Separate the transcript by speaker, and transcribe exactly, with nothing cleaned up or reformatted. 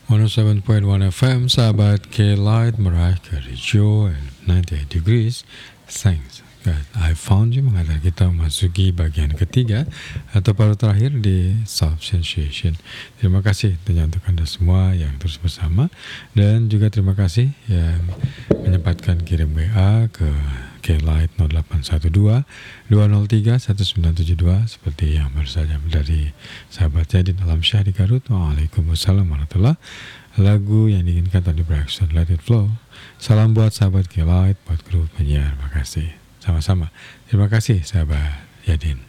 Speaker 1: seratus tujuh koma satu F M, sahabat K-Light meraih ke Radio and ninety-eight degrees. Thanks God I found you, mengantar kita memasuki bagian ketiga atau paruh terakhir di Self Sensation. Terima kasih tentunya untuk Anda semua yang terus bersama, dan juga terima kasih yang menyempatkan kirim W A ke K-Light nol delapan satu dua dua nol tiga satu sembilan tujuh dua seperti yang baru saja dari sahabat Jadin Alamsyah di Garut. Waalaikumsalam warahmatullahi. Lagu yang diinginkan tadi Braxton, Let It Flow. Salam buat sahabat K-Light, buat kru penyiar. Terima kasih. Sama-sama. Terima kasih sahabat Jadin.